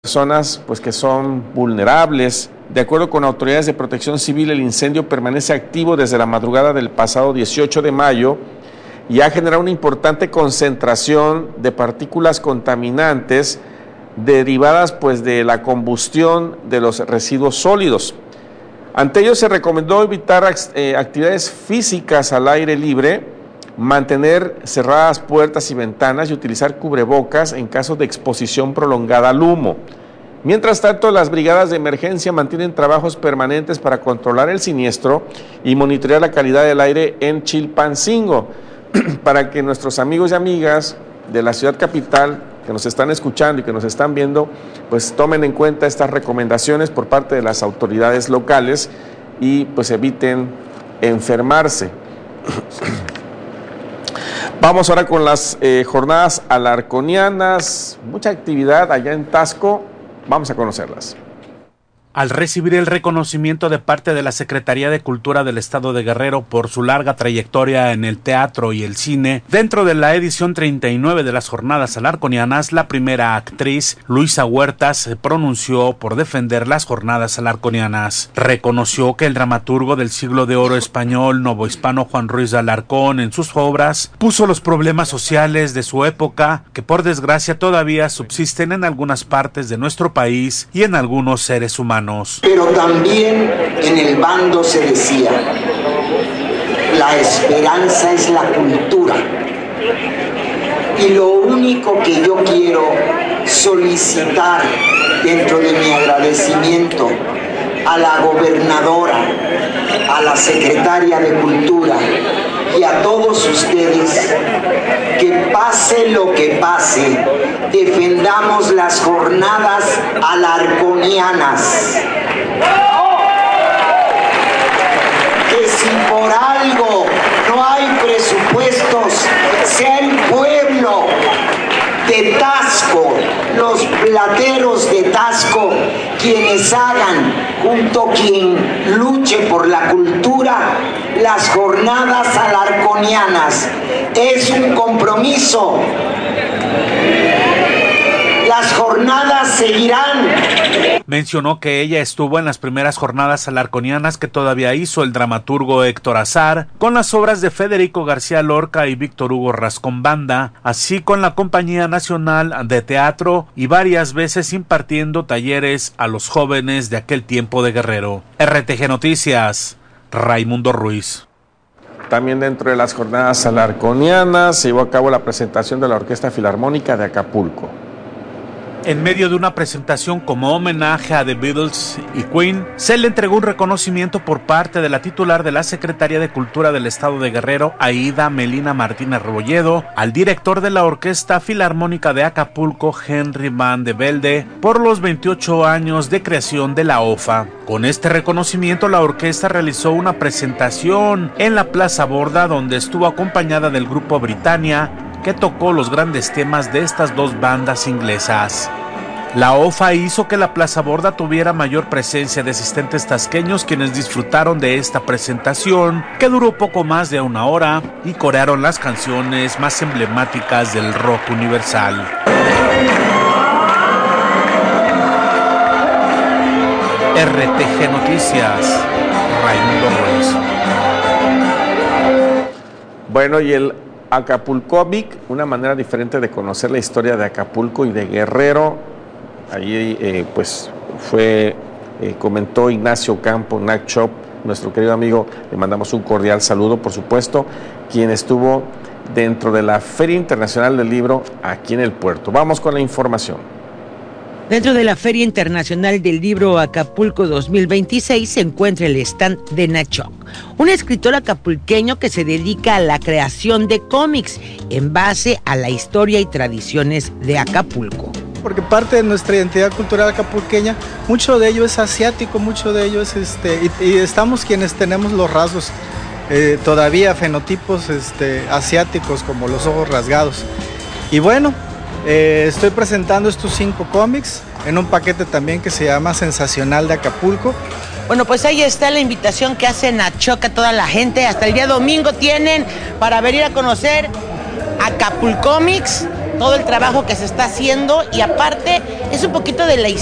Personas pues que son vulnerables. De acuerdo con autoridades de protección civil, el incendio permanece activo desde la madrugada del pasado 18 de mayo y ha generado una importante concentración de partículas contaminantes derivadas pues de la combustión de los residuos sólidos. Ante ello se recomendó evitar actividades físicas al aire libre, mantener cerradas puertas y ventanas y utilizar cubrebocas en caso de exposición prolongada al humo. Mientras tanto, las brigadas de emergencia mantienen trabajos permanentes para controlar el siniestro y monitorear la calidad del aire en Chilpancingo, para que nuestros amigos y amigas de la ciudad capital que nos están escuchando y que nos están viendo, pues tomen en cuenta estas recomendaciones por parte de las autoridades locales y pues eviten enfermarse. Vamos ahora con las jornadas alarconianas, mucha actividad allá en Taxco, vamos a conocerlas. Al recibir el reconocimiento de parte de la Secretaría de Cultura del Estado de Guerrero por su larga trayectoria en el teatro y el cine, dentro de la edición 39 de las Jornadas Alarconianas, la primera actriz, Luisa Huertas, se pronunció por defender las Jornadas Alarconianas. Reconoció que el dramaturgo del siglo de oro español novohispano Juan Ruiz de Alarcón en sus obras puso los problemas sociales de su época que por desgracia todavía subsisten en algunas partes de nuestro país y en algunos seres humanos. Pero también en el bando se decía, la esperanza es la cultura. Y lo único que yo quiero solicitar dentro de mi agradecimiento a la gobernadora, a la secretaria de Cultura y a todos ustedes, que pase lo que pase, defendamos las jornadas alarconianas. Que si por algo no hay presupuestos, sea el pueblo de Taxco, los plateros de Taxco, quienes hagan, junto a quien luche por la cultura, las jornadas alarconianas. Es un compromiso. Las jornadas seguirán. Mencionó que ella estuvo en las primeras jornadas alarconianas que todavía hizo el dramaturgo Héctor Azar, con las obras de Federico García Lorca y Víctor Hugo Rascón Banda, así con la Compañía Nacional de Teatro y varias veces impartiendo talleres a los jóvenes de aquel tiempo de Guerrero. RTG Noticias, Raimundo Ruiz. También dentro de las jornadas alarconianas se llevó a cabo la presentación de la Orquesta Filarmónica de Acapulco. En medio de una presentación como homenaje a The Beatles y Queen, se le entregó un reconocimiento por parte de la titular de la Secretaría de Cultura del Estado de Guerrero, Aida Melina Martínez Rebolledo, al director de la Orquesta Filarmónica de Acapulco, Henry Van de Velde, por los 28 años de creación de la OFA. Con este reconocimiento, la orquesta realizó una presentación en la Plaza Borda, donde estuvo acompañada del grupo Britannia, que tocó los grandes temas de estas dos bandas inglesas. La OFA hizo que la Plaza Borda tuviera mayor presencia de asistentes tasqueños, quienes disfrutaron de esta presentación, que duró poco más de una hora, y corearon las canciones más emblemáticas del rock universal. RTG Noticias, Raimundo Ruiz. Bueno, y el Acapulcomic, una manera diferente de conocer la historia de Acapulco y de Guerrero. Allí comentó Ignacio Campo, Nachop, nuestro querido amigo, le mandamos un cordial saludo, por supuesto, quien estuvo dentro de la Feria Internacional del Libro aquí en el puerto. Vamos con la información. Dentro de la Feria Internacional del Libro Acapulco 2026 se encuentra el stand de Nachok, un escritor acapulqueño que se dedica a la creación de cómics en base a la historia y tradiciones de Acapulco. Porque parte de nuestra identidad cultural acapulqueña, mucho de ello es asiático, mucho de ello es y estamos quienes tenemos los rasgos todavía fenotipos asiáticos, como los ojos rasgados. Y bueno, estoy presentando estos 5 cómics en un paquete también que se llama Sensacional de Acapulco. Bueno, pues ahí está la invitación que hace Nachok a toda la gente. Hasta el día domingo tienen para venir a conocer Acapulcomics todo el trabajo que se está haciendo y aparte es un poquito de la